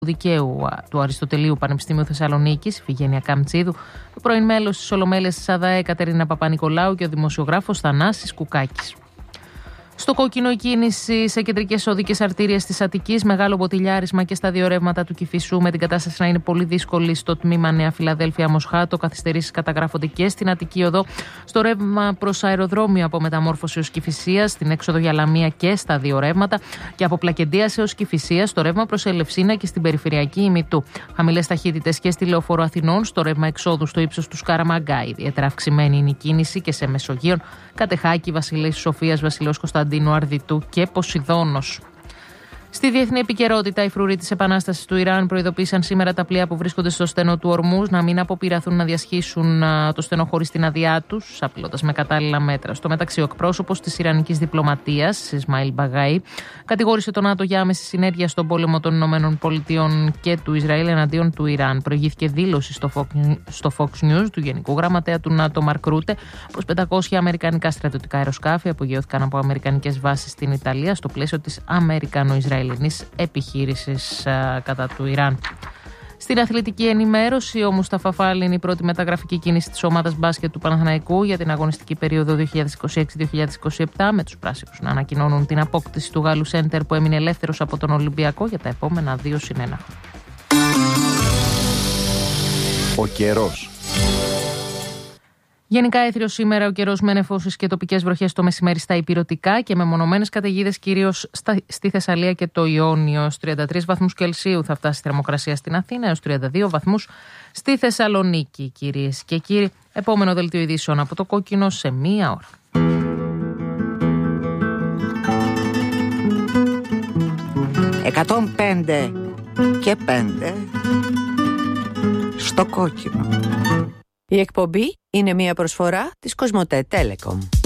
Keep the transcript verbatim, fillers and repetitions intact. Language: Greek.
Δικαίου του Αριστοτελείου Πανεπιστημίου Θεσσαλονίκης, Ιφηγένεια Καμτσίδου, το πρώην μέλος της Ολομέλειας της ΑΔΑΕ Κατερίνα Παπα-Νικολάου και ο δημοσιογράφος Θανάσης Κουκάκης. Στο κόκκινο η κίνηση σε κεντρικές οδικές αρτήριες της Αττικής, μεγάλο μποτιλιάρισμα και στα δύο ρεύματα του Κηφισού, με την κατάσταση να είναι πολύ δύσκολη στο τμήμα Νέα Φιλαδέλφια Μοσχάτο. Καθυστερήσεις καταγράφονται και στην Αττική Οδό, στο ρεύμα προς αεροδρόμιο από Μεταμόρφωση ως Κηφισίας, στην έξοδο για Λαμία και στα δύο ρεύματα, και από Πλακεντίας έως Κηφισίας, στο ρεύμα προς Ελευσίνα και στην περιφερειακή ημιτού. Χαμηλές ταχύτητες και στη Λεωφόρο Αθηνών, στο ρεύμα εξόδου στο ύψος του Σκαραμαγκά. Ιδιαίτερα αυξημένη είναι η κίνηση και σε Μεσογείον, Κατεχάκη, Βασιλέης Σοφίας, Βασιλέως Κωνσταντίνου, Αρδιτού και Ποσειδώνος. Στη διεθνή επικαιρότητα, οι φρουροί της Επανάστασης του Ιράν προειδοποίησαν σήμερα τα πλοία που βρίσκονται στο στενό του Ορμούζ να μην αποπειραθούν να διασχίσουν το στενό χωρίς την άδειά τους, απειλώντας με κατάλληλα μέτρα. Στο μεταξύ, ο εκπρόσωπος της Ιρανικής διπλωματίας, Ισμαήλ Μπαγάη, κατηγόρησε τον ΝΑΤΟ για άμεση συνέργεια στον πόλεμο των ΗΠΑ και του Ισραήλ εναντίον του Ιράν. Προηγήθηκε δήλωση στο Fox News του Γενικού Γραμματέα του ΝΑΤΟ, Μαρκ Ρούτε, πως πεντακόσια αμερικανικά στρατιωτικά αεροσκάφη απογειώθηκαν από αμερικανικές βάσεις στην Ιταλία στο πλαίσιο της Αμερικανο-Ισραηλινής επιχείρησης α, κατά του Ιράν. Στην αθλητική ενημέρωση, ο Μουσταφά Φάλ είναι η πρώτη μεταγραφική κίνηση της ομάδας μπάσκετ του Παναθηναϊκού για την αγωνιστική περίοδο δύο χιλιάδες είκοσι έξι δύο χιλιάδες είκοσι επτά, με τους πράσινους να ανακοινώνουν την απόκτηση του Γάλλου Σέντερ που έμεινε ελεύθερος από τον Ολυμπιακό για τα επόμενα δύο συν ένα. Ο καιρός. Γενικά έθριος σήμερα ο καιρός με νεφώσεις και τοπικές βροχές το μεσημέρι στα ηπειρωτικά και με μονομένες καταιγίδες κυρίως στα, στη Θεσσαλία και το Ιόνιο. Στους τριάντα τρεις βαθμούς Κελσίου θα φτάσει η θερμοκρασία στην Αθήνα, έως τριάντα δύο βαθμούς στη Θεσσαλονίκη, κυρίες και κύριοι. Επόμενο δελτίο ειδήσεων από το κόκκινο σε μία ώρα. εκατόν πέντε και πέντε στο κόκκινο. Η εκπομπή είναι μια προσφορά της Κοσμοτέ Telecom.